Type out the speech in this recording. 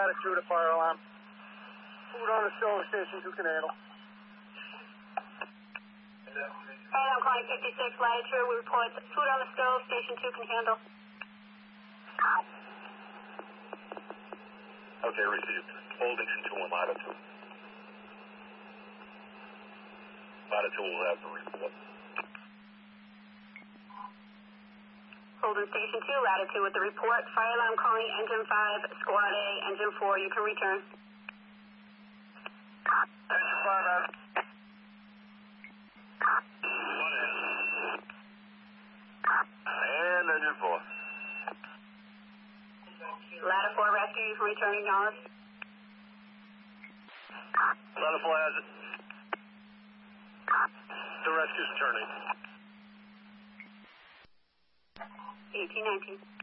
latitude of fire alarm. Food on the stove, station 2 can handle. Hey, I'm calling 56 latitude. We report food on the stove, station 2 can handle. Okay, received. Hold engine 2 on latitude. Latitude will have the report. Holding station 2, latitude with the report. Fire alarm calling engine 5, squad A, engine 4. You can return. Engine 5 out. And engine 4. Ladder 4 rescue, you can return, acknowledge. Ladder 4 has it. The rescue's turning. 1819.